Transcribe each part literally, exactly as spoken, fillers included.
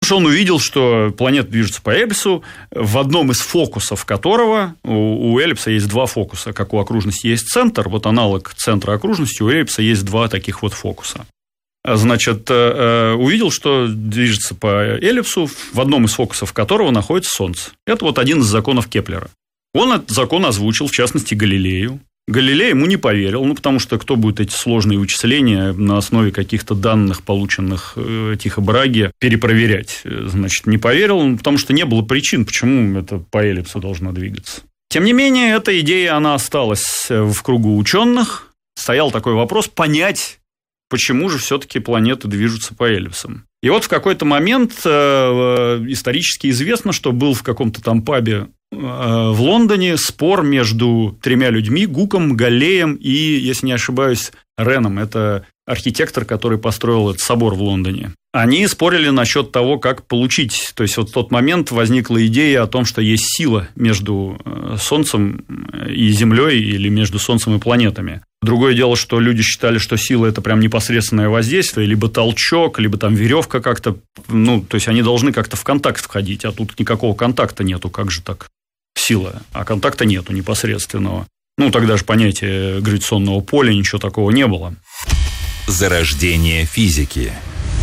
что он увидел, что планета движется по эллипсу, в одном из фокусов которого, у, у эллипса есть два фокуса, как у окружности есть центр, вот аналог центра окружности, у эллипса есть два таких вот фокуса. Значит, увидел, что движется по эллипсу, в одном из фокусов которого находится Солнце. Это вот один из законов Кеплера. Он этот закон озвучил, в частности, Галилею. Галилей ему не поверил, ну, потому что кто будет эти сложные вычисления на основе каких-то данных, полученных Тихо Браге, перепроверять? Значит, не поверил, потому что не было причин, почему это по эллипсу должно двигаться. Тем не менее, эта идея, она осталась в кругу ученых. Стоял такой вопрос понять, почему же все-таки планеты движутся по эллипсам. И вот в какой-то момент исторически известно, что был в каком-то там пабе в Лондоне спор между тремя людьми: Гуком, Галлеем и, если не ошибаюсь, Реном. Это архитектор, который построил этот собор в Лондоне. Они спорили насчет того, как получить. То есть, вот в тот момент возникла идея о том, что есть сила между Солнцем и Землей или между Солнцем и планетами. Другое дело, что люди считали, что сила – это прям непосредственное воздействие, либо толчок, либо там веревка как-то, ну, то есть, они должны как-то в контакт входить, а тут никакого контакта нету, как же так? Сила, а контакта нету непосредственного. Ну, тогда же понятия гравитационного поля, ничего такого не было. Зарождение физики.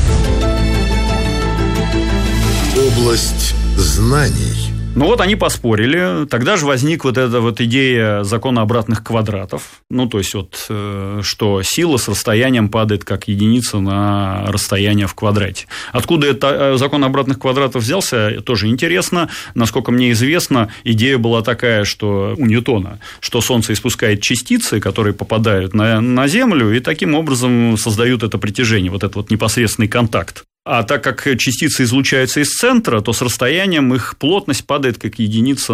Область знаний. Ну вот они поспорили, тогда же возник вот эта вот идея закона обратных квадратов, ну то есть вот, что сила с расстоянием падает как единица на расстояние в квадрате. Откуда это закон обратных квадратов взялся, тоже интересно. Насколько мне известно, идея была такая, что у Ньютона, что Солнце испускает частицы, которые попадают на, на Землю, и таким образом создают это притяжение, вот этот вот непосредственный контакт. А так как частицы излучаются из центра, то с расстоянием их плотность падает как единица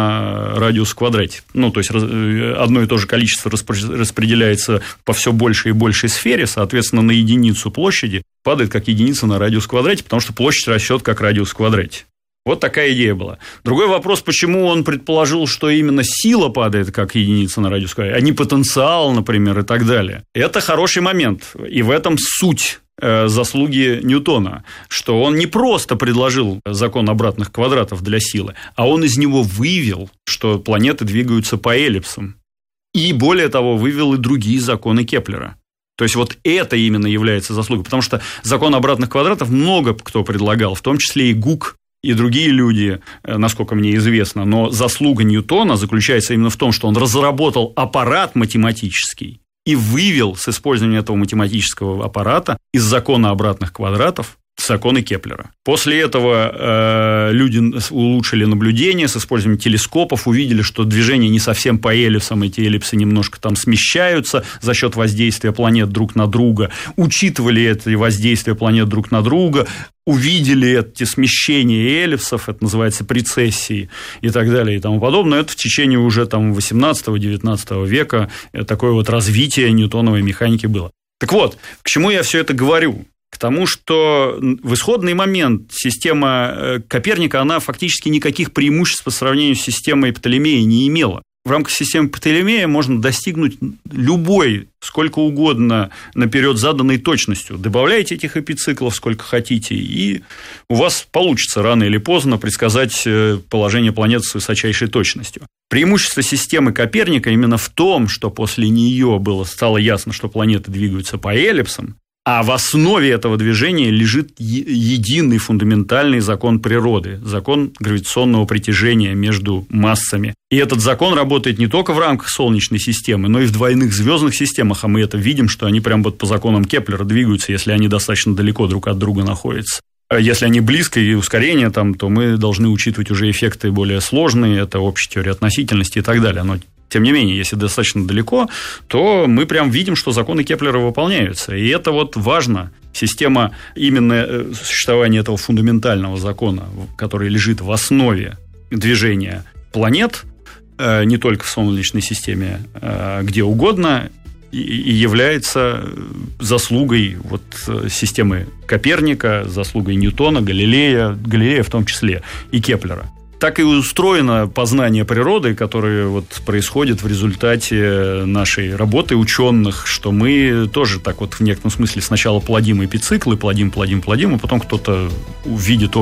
на радиус в квадрате. Ну, то есть, одно и то же количество распределяется по все большей и большей сфере, соответственно, на единицу площади падает как единица на радиус в квадрате, потому что площадь растет как радиус в квадрате. Вот такая идея была. Другой вопрос, почему он предположил, что именно сила падает как единица на радиус в квадрате, а не потенциал, например, и так далее. Это хороший момент, и в этом суть заслуги Ньютона, что он не просто предложил закон обратных квадратов для силы, а он из него вывел, что планеты двигаются по эллипсам. И, более того, вывел и другие законы Кеплера. То есть, вот это именно является заслугой, потому что закон обратных квадратов много кто предлагал, в том числе и Гук, и другие люди, насколько мне известно, но заслуга Ньютона заключается именно в том, что он разработал аппарат математический и вывел с использованием этого математического аппарата из закона обратных квадратов законы Кеплера. После этого э, люди улучшили наблюдение с использованием телескопов, увидели, что движение не совсем по эллипсам, эти эллипсы немножко там смещаются за счет воздействия планет друг на друга, учитывали это воздействие планет друг на друга, увидели эти смещения эллипсов, это называется прецессией и так далее и тому подобное. Это в течение уже там восемнадцатого-девятнадцатого века такое вот развитие ньютоновой механики было. Так вот, к чему я все это говорю? К тому, что в исходный момент система Коперника, она фактически никаких преимуществ по сравнению с системой Птолемея не имела. В рамках системы Птолемея можно достигнуть любой, сколько угодно, наперед заданной точностью. Добавляйте этих эпициклов сколько хотите, и у вас получится рано или поздно предсказать положение планет с высочайшей точностью. Преимущество системы Коперника именно в том, что после нее было, стало ясно, что планеты двигаются по эллипсам, а в основе этого движения лежит единый фундаментальный закон природы, закон гравитационного притяжения между массами. И этот закон работает не только в рамках Солнечной системы, но и в двойных звездных системах, а мы это видим, что они прям вот по законам Кеплера двигаются, если они достаточно далеко друг от друга находятся. Если они близко и ускорение там, то мы должны учитывать уже эффекты более сложные, это общая теория относительности и так далее. Но тем не менее, если достаточно далеко, то мы прям видим, что законы Кеплера выполняются. И это вот важно. Система, именно существования этого фундаментального закона, который лежит в основе движения планет, не только в Солнечной системе, где угодно, и является заслугой вот системы Коперника, заслугой Ньютона, Галилея, Галилея в том числе, и Кеплера. Так и устроено познание природы, которое вот происходит в результате нашей работы ученых, что мы тоже так вот в некотором смысле сначала плодим эпициклы, плодим, плодим, плодим, а потом кто-то увидит